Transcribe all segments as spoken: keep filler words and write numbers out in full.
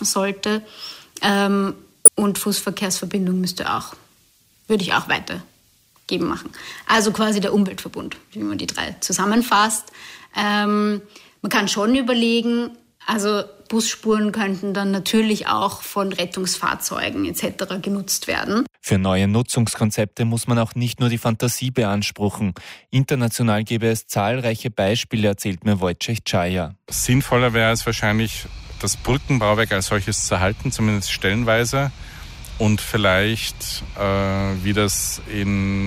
schaffen sollte. Ähm, und Fußverkehrsverbindung müsste auch, würde ich auch weitergeben machen. Also quasi der Umweltverbund, wie man die drei zusammenfasst. Ähm, man kann schon überlegen, also Busspuren könnten dann natürlich auch von Rettungsfahrzeugen et cetera genutzt werden. Für neue Nutzungskonzepte muss man auch nicht nur die Fantasie beanspruchen. International gäbe es zahlreiche Beispiele, erzählt mir Wojciech Czaja. Sinnvoller wäre es wahrscheinlich, das Brückenbauwerk als solches zu erhalten, zumindest stellenweise. Und vielleicht, äh, wie das in,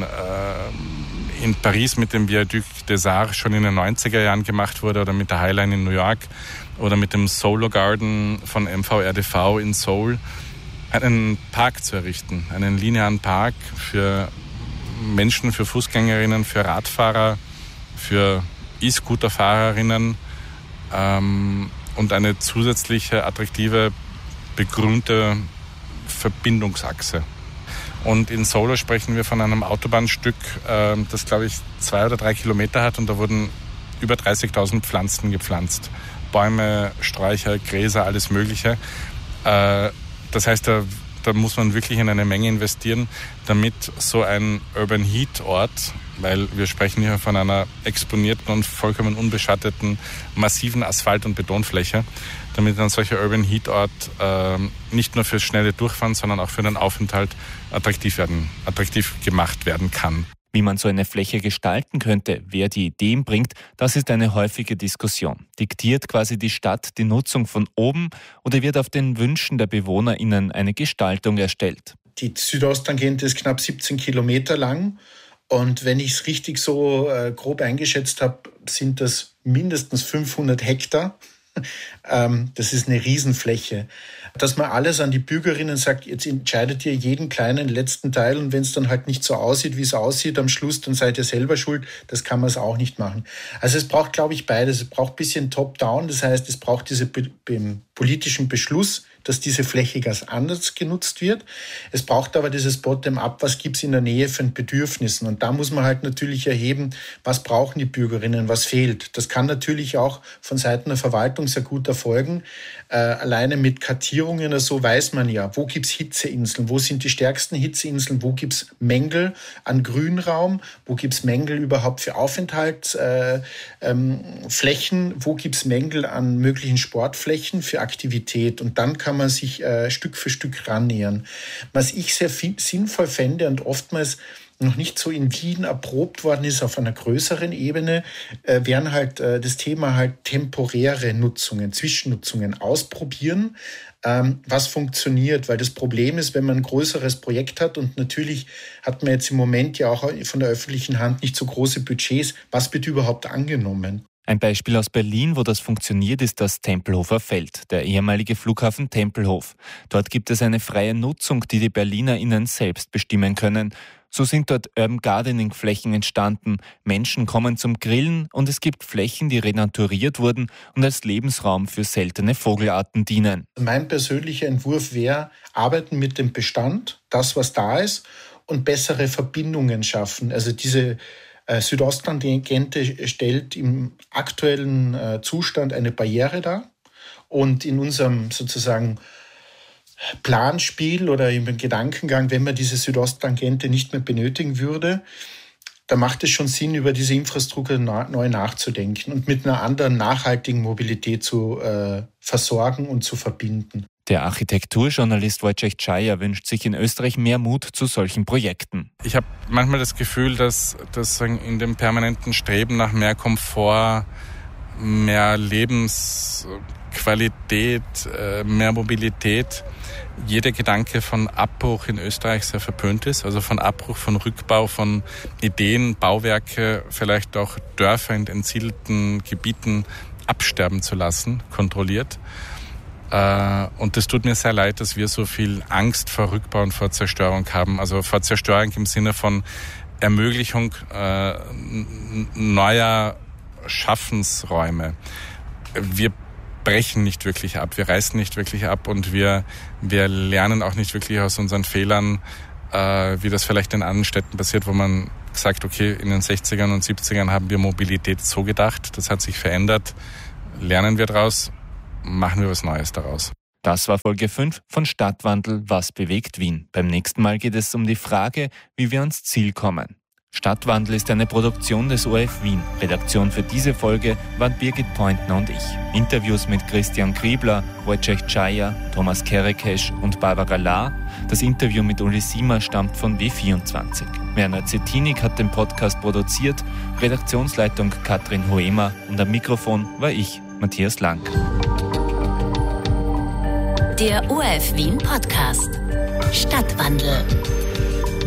äh, in Paris mit dem Viaduc des Arts schon in den neunziger Jahren gemacht wurde oder mit der Highline in New York oder mit dem Solo Garden von M V R D V in Seoul, einen Park zu errichten, einen linearen Park für Menschen, für Fußgängerinnen, für Radfahrer, für E-Scooter-Fahrerinnen ähm, und eine zusätzliche, attraktive, begrünte Verbindungsachse. Und in Solo sprechen wir von einem Autobahnstück, äh, das, glaube ich, zwei oder drei Kilometer hat und da wurden über dreißigtausend Pflanzen gepflanzt. Bäume, Sträucher, Gräser, alles Mögliche. Äh, das heißt, da, da muss man wirklich in eine Menge investieren, damit so ein Urban Heat Ort, weil wir sprechen hier von einer exponierten und vollkommen unbeschatteten, massiven Asphalt- und Betonfläche, damit ein solcher Urban Heat Ort äh, nicht nur fürs schnelle Durchfahren, sondern auch für den Aufenthalt attraktiv werden, attraktiv gemacht werden kann. Wie man so eine Fläche gestalten könnte, wer die Ideen bringt, das ist eine häufige Diskussion. Diktiert quasi die Stadt die Nutzung von oben oder wird auf den Wünschen der BewohnerInnen eine Gestaltung erstellt? Die Südosttangente ist knapp siebzehn Kilometer lang und wenn ich es richtig so äh, grob eingeschätzt habe, sind das mindestens fünfhundert Hektar. ähm, das ist eine Riesenfläche. Dass man alles an die Bürgerinnen sagt, jetzt entscheidet ihr jeden kleinen letzten Teil und wenn es dann halt nicht so aussieht, wie es aussieht am Schluss, dann seid ihr selber schuld. Das kann man es auch nicht machen. Also es braucht, glaube ich, beides. Es braucht ein bisschen Top-Down, das heißt, es braucht diesen be- be- politischen Beschluss, dass diese Fläche ganz anders genutzt wird. Es braucht aber dieses Bottom-up, was gibt es in der Nähe von Bedürfnissen. Und da muss man halt natürlich erheben, was brauchen die Bürgerinnen, was fehlt. Das kann natürlich auch von Seiten der Verwaltung sehr gut erfolgen. Äh, alleine mit Kartierungen oder so weiß man ja, wo gibt es Hitzeinseln, wo sind die stärksten Hitzeinseln, wo gibt es Mängel an Grünraum, wo gibt es Mängel überhaupt für Aufenthaltsflächen, äh, ähm, wo gibt es Mängel an möglichen Sportflächen für Aktivität. Und dann kann man sich äh, Stück für Stück rannähern. Was ich sehr fi- sinnvoll fände und oftmals noch nicht so in Wien erprobt worden ist auf einer größeren Ebene, äh, wären halt äh, das Thema halt temporäre Nutzungen, Zwischennutzungen ausprobieren, ähm, was funktioniert. Weil das Problem ist, wenn man ein größeres Projekt hat und natürlich hat man jetzt im Moment ja auch von der öffentlichen Hand nicht so große Budgets, was wird überhaupt angenommen? Ein Beispiel aus Berlin, wo das funktioniert, ist das Tempelhofer Feld, der ehemalige Flughafen Tempelhof. Dort gibt es eine freie Nutzung, die die BerlinerInnen selbst bestimmen können. So sind dort Urban Gardening-Flächen entstanden, Menschen kommen zum Grillen und es gibt Flächen, die renaturiert wurden und als Lebensraum für seltene Vogelarten dienen. Mein persönlicher Entwurf wäre, arbeiten mit dem Bestand, das was da ist, und bessere Verbindungen schaffen. Also diese Äh, Südosttangente stellt im aktuellen äh, Zustand eine Barriere dar und in unserem sozusagen Planspiel oder im Gedankengang, wenn man diese Südosttangente nicht mehr benötigen würde, da macht es schon Sinn, über diese Infrastruktur na- neu nachzudenken und mit einer anderen nachhaltigen Mobilität zu äh, versorgen und zu verbinden. Der Architekturjournalist Wojciech Czaja wünscht sich in Österreich mehr Mut zu solchen Projekten. Ich habe manchmal das Gefühl, dass, dass in dem permanenten Streben nach mehr Komfort, mehr Lebensqualität, mehr Mobilität, jeder Gedanke von Abbruch in Österreich sehr verpönt ist. Also von Abbruch, von Rückbau, von Ideen, Bauwerke, vielleicht auch Dörfer in entsiedelten Gebieten absterben zu lassen, kontrolliert. Und es tut mir sehr leid, dass wir so viel Angst vor Rückbau und vor Zerstörung haben. Also vor Zerstörung im Sinne von Ermöglichung äh, neuer Schaffensräume. Wir brechen nicht wirklich ab, wir reißen nicht wirklich ab und wir, wir lernen auch nicht wirklich aus unseren Fehlern, äh, wie das vielleicht in anderen Städten passiert, wo man sagt, okay, in den sechzigern und siebzigern haben wir Mobilität so gedacht, das hat sich verändert, lernen wir daraus, machen wir was Neues daraus. Das war Folge fünf von Stadtwandel – Was bewegt Wien? Beim nächsten Mal geht es um die Frage, wie wir ans Ziel kommen. Stadtwandel ist eine Produktion des O R F Wien. Redaktion für diese Folge waren Birgit Pointner und ich. Interviews mit Christian Griebler, Wojciech Czaja, Thomas Kerekesch und Barbara Lahr. Das Interview mit Uli Siemer stammt von W vierundzwanzig. Werner Zettinik hat den Podcast produziert, Redaktionsleitung Katrin Hoemer und am Mikrofon war ich, Matthias Lang. Der O R F Wien Podcast Stadtwandel.